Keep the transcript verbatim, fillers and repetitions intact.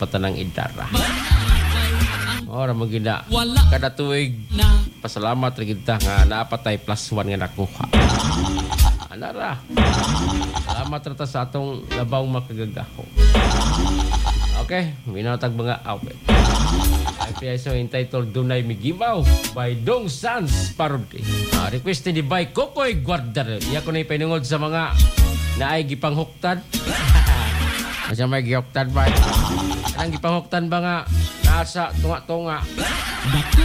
patanang idara. Ora mo gina. Kada tuig pasalamat ra kita nga naapatay plus one nga nakuha. Anara. Salamat ra ta sa atong labaw makagagaho. Okay, minatag mga awit. I P S O entitled Dunay Migimaw by Dong Sans Parody. Uh, request ni by Kokoy Guardar. Iya ko na ipinungod sa mga naay gipanghuktan. Masa may gihuktan ba? Anong gipanghuktan ba nga nasa tunga-tunga?